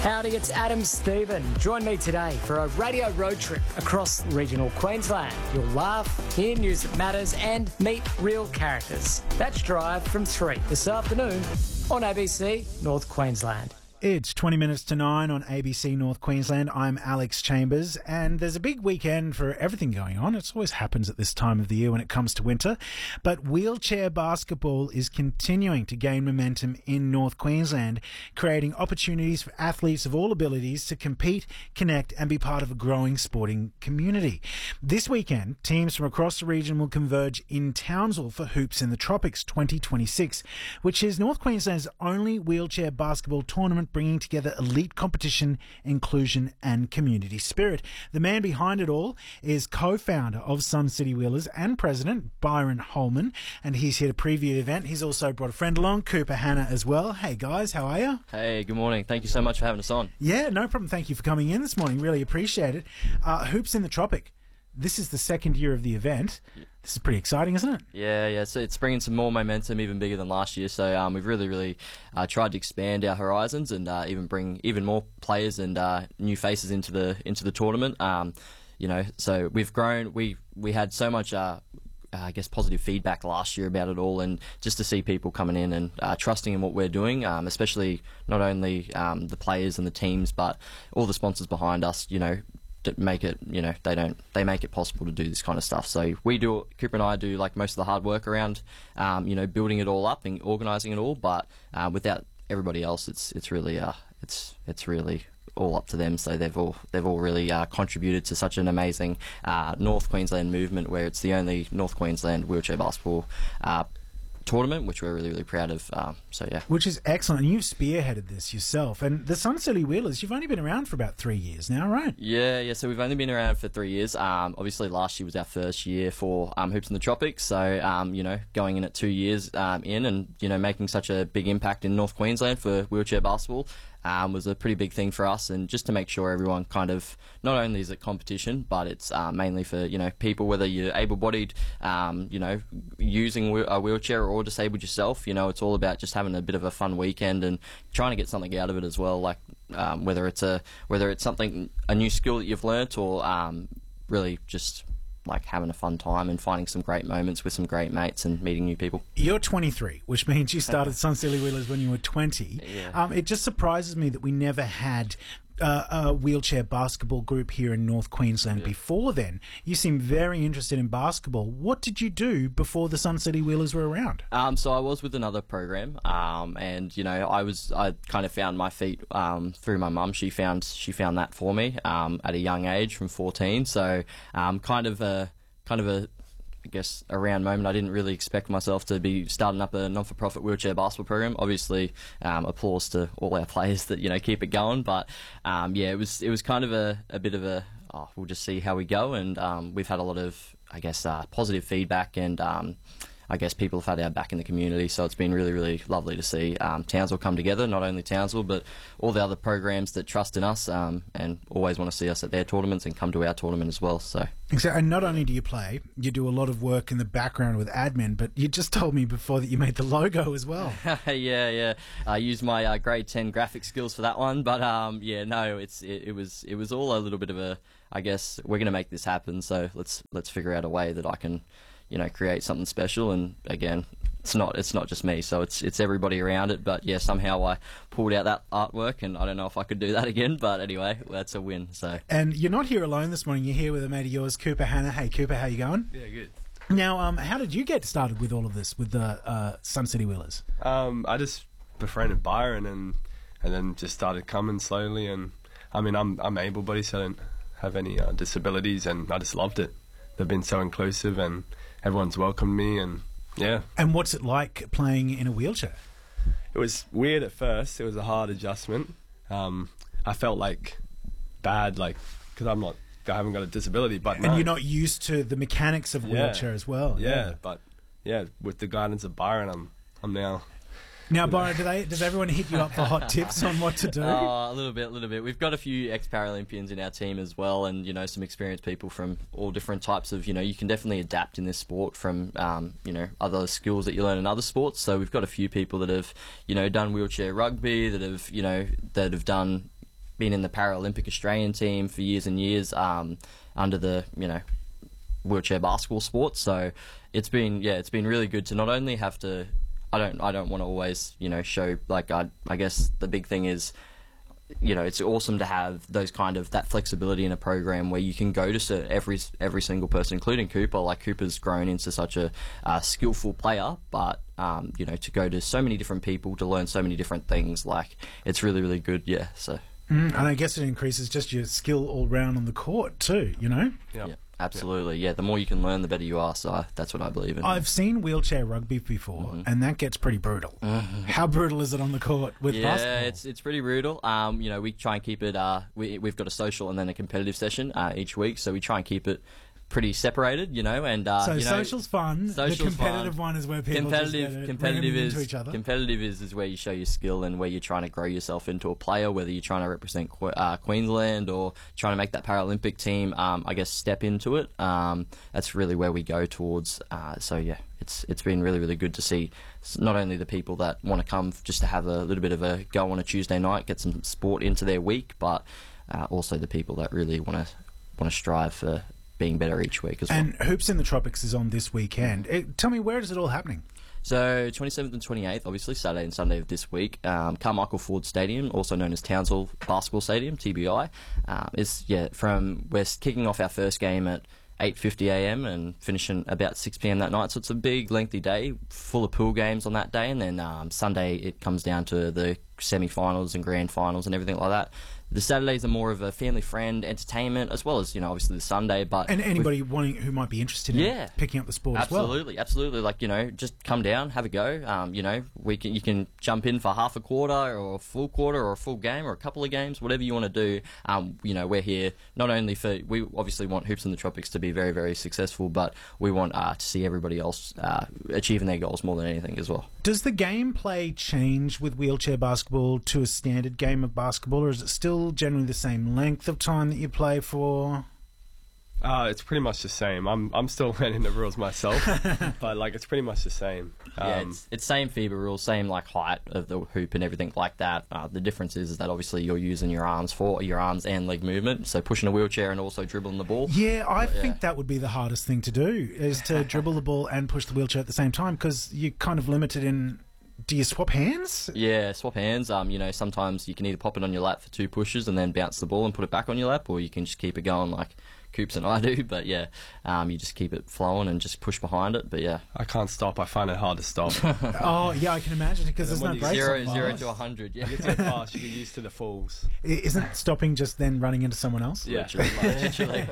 Howdy, it's Adam Stephen. Join me today for a radio road trip across regional Queensland. You'll laugh, hear news that matters and meet real characters. That's Drive from 3 this afternoon on ABC North Queensland. It's 20 minutes to 9 on ABC North Queensland. I'm Alex Chambers, and there's a big weekend for everything going on. It always happens at this time of the year when it comes to winter. But wheelchair basketball is continuing to gain momentum in North Queensland, creating opportunities for athletes of all abilities to compete, connect, and be part of a growing sporting community. This weekend, teams from across the region will converge in Townsville for Hoops in the Tropics 2026, which is North Queensland's only wheelchair basketball tournament, bringing together elite competition, inclusion and community spirit. The man behind it all is co-founder of Sun City Wheelers and president Byron Holman, and he's here to preview the event. He's also brought a friend along, Cooper Hanna, as well. Hey guys, how are you? Hey, good morning. Thank you so much for having us on. Yeah, no problem. Thank you for coming in this morning. Really appreciate it. Hoops in the Tropic. This is the second year of the event. This is pretty exciting, isn't it? Yeah. So it's bringing some more momentum, even bigger than last year. So we've really tried to expand our horizons and even bring even more players and new faces into the tournament. So we've grown. We had so much. Positive feedback last year about it all, and just to see people coming in and trusting in what we're doing, especially not only the players and the teams, but all the sponsors behind us, to make it, they make it possible to do this kind of stuff. So Cooper and I do like most of the hard work around, building it all up and organising it all. But without everybody else, it's really all up to them. So they've all really contributed to such an amazing North Queensland movement, where it's the only North Queensland wheelchair basketball tournament, which we're really proud of. Which is excellent. And you've spearheaded this yourself. And the Sun City Wheelers, you've only been around for about 3 years now, right? Yeah. So we've only been around for 3 years. Obviously last year was our first year for Hoops in the Tropics. So going in at 2 years in and making such a big impact in North Queensland for wheelchair basketball was a pretty big thing for us, and just to make sure everyone kind of, not only is it competition, but it's mainly for people, whether you're able-bodied, using a wheelchair or disabled yourself. It's all about just having a bit of a fun weekend and trying to get something out of it as well, like whether it's a new skill that you've learnt, or really just like having a fun time and finding some great moments with some great mates and meeting new people. You're 23, which means you started Sun City Wheelers when you were 20. Yeah. It just surprises me that we never had a wheelchair basketball group here in North Queensland before then. You seem very interested in basketball. What did you do before the Sun City Wheelers were around? So I was with another program, and I kind of found my feet through my mum. She found that for me at a young age, from 14. So kind of a I guess around moment. I didn't really expect myself to be starting up a non-for-profit wheelchair basketball program. Obviously, applause to all our players that keep it going. But it was kind of a bit of a we'll just see how we go. And we've had a lot of positive feedback, and I guess people have had our back in the community, so it's been really, really lovely to see Townsville come together. Not only Townsville, but all the other programs that trust in us and always want to see us at their tournaments and come to our tournament as well. So. Exactly. And not only do you play, you do a lot of work in the background with admin, but you just told me before that you made the logo as well. Yeah. I used my grade 10 graphic skills for that one, but it was all a little bit of a, I guess we're going to make this happen, so let's figure out a way that I can create something special. And again, it's not just me, so it's everybody around it. But yeah, somehow I pulled out that artwork, and I don't know if I could do that again. But anyway, that's a win. So. And you're not here alone this morning. You're here with a mate of yours, Cooper Hanna. Hey, Cooper, how you going? Yeah, good. Now, how did you get started with all of this with the Sun City Wheelers? I just befriended Byron and then just started coming slowly. And I mean, I'm able-bodied, so I don't have any disabilities, and I just loved it. They've been so inclusive, and everyone's welcomed me, and yeah. And what's it like playing in a wheelchair? It was weird at first. It was a hard adjustment. I felt bad, because I haven't got a disability, but and you're not used to the mechanics of wheelchair as well. Yeah, but with the guidance of Byron, I'm now. Now, Byron, does everyone hit you up for hot tips on what to do? A little bit. We've got a few ex-Paralympians in our team as well, and some experienced people from all different types of. You can definitely adapt in this sport from other skills that you learn in other sports. So we've got a few people that have done wheelchair rugby, that have done been in the Paralympic Australian team for years and years under the wheelchair basketball sports. So it's been really good to not only have to. I don't want to always show, like, I guess the big thing is, it's awesome to have those that flexibility in a program where you can go to every single person, including Cooper. Like, Cooper's grown into such a skillful player, but to go to so many different people to learn so many different things, like, it's really, really good. Yeah. So. And I guess it increases just your skill all round on the court too. Yeah. Absolutely, yeah. The more you can learn, the better you are. So that's what I believe in. I've seen wheelchair rugby before, and that gets pretty brutal. How brutal is it on the court with basketball? Yeah, it's pretty brutal. We try and keep it. We've got a social and then a competitive session each week, so we try and keep it pretty separated, and so social's fun. The competitive one is where people competitive into each other. Competitive is where you show your skill and where you're trying to grow yourself into a player, whether you're trying to represent Queensland or trying to make that Paralympic team. I guess step into it. That's really where we go towards. So yeah, it's been really, really good to see not only the people that want to come just to have a little bit of a go on a Tuesday night, get some sport into their week, but also the people that really want to strive for being better each week as well. And Hoops in the Tropics is on this weekend. Tell me, where is it all happening? So 27th and 28th, obviously Saturday and Sunday of this week, Carmichael Ford Stadium, also known as Townsville Basketball Stadium, TBI. We're kicking off our first game at 8:50 a.m. and finishing about 6 p.m. that night. So it's a big, lengthy day, full of pool games on that day. And then Sunday it comes down to the semi-finals and grand finals and everything like that. The Saturdays are more of a family friend entertainment, as well as obviously the Sunday. But and anybody who might be interested in picking up the sport as well. Absolutely. Like just come down, have a go. You can jump in for half a quarter or a full quarter or a full game or a couple of games, whatever you want to do. We're here not only we obviously want Hoops in the Tropics to be very, very successful, but we want to see everybody else achieving their goals more than anything as well. Does the gameplay change with wheelchair basketball to a standard game of basketball, or is it still generally the same length of time that you play for? It's pretty much the same. I'm still learning the rules myself, but it's pretty much the same. It's same FIBA rules, same height of the hoop and everything like that. The difference is that obviously you're using your arms and leg movement, so pushing a wheelchair and also dribbling the ball. Yeah, I think that would be the hardest thing to do, is to dribble the ball and push the wheelchair at the same time, because you're kind of limited in. Do you swap hands? Yeah, swap hands. Sometimes you can either pop it on your lap for 2 pushes and then bounce the ball and put it back on your lap, or you can just keep it going like Coops and I do. But yeah, you just keep it flowing and just push behind it. But yeah, I can't stop. I find it hard to stop. Oh yeah, I can imagine, because there's no brakes. 0 to 100. Yeah, you get too fast. You get used to the falls. Isn't stopping just then running into someone else? Yeah, literally.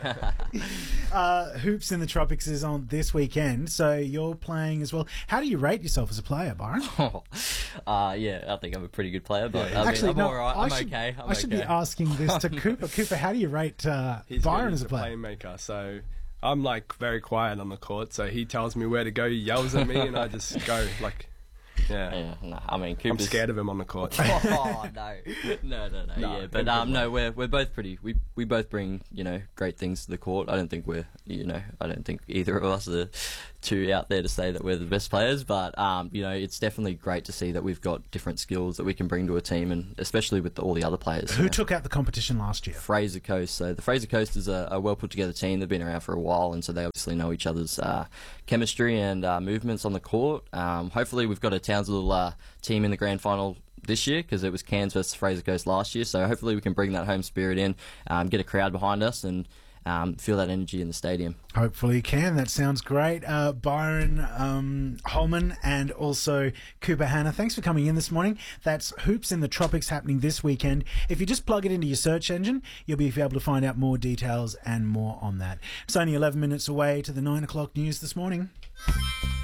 Hoops in the Tropics is on this weekend, so you're playing as well. How do you rate yourself as a player, Byron? Yeah, I think I'm a pretty good player, but actually, I'm all right. I'm okay. I should be asking this to Cooper. Cooper, how do you rate Byron as a player? Playmaker, so I'm very quiet on the court, so he tells me where to go, he yells at me, and I just go Yeah. No, I mean, I'm scared of him on the court. Oh no. Yeah, but no, we're both pretty. We both bring great things to the court. I don't think I don't think either of us are too out there to say that we're the best players, but it's definitely great to see that we've got different skills that we can bring to a team, and especially with all the other players. Who took out the competition last year? Fraser Coast. So the Fraser Coast is a well put together team. They've been around for a while, and so they obviously know each other's chemistry and movements on the court. Hopefully, we've got a Townsville team in the grand final this year, because it was Cairns versus Fraser Coast last year. So hopefully, we can bring that home spirit in, get a crowd behind us, and feel that energy in the stadium. Hopefully you can. That sounds great. Byron Holman and also Cooper Hanna, thanks for coming in this morning. That's Hoops in the Tropics happening this weekend. If you just plug it into your search engine, you'll be able to find out more details and more on that. It's only 11 minutes away to the 9 o'clock news this morning.